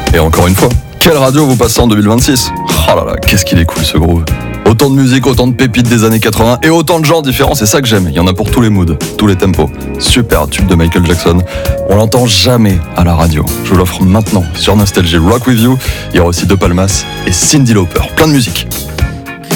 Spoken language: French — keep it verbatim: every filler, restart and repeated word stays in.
Et encore une fois, quelle radio vous passez en deux mille vingt-six? Oh là là, qu'est-ce qu'il est cool ce groove. Autant de musique, autant de pépites des années quatre-vingts et autant de genres différents, c'est ça que j'aime. Il y en a pour tous les moods, tous les tempos. Super tube de Michael Jackson. On l'entend jamais à la radio. Je vous l'offre maintenant sur Nostalgie Rock With You. Il y aura aussi De Palmas et Cyndi Lauper. Plein de musique.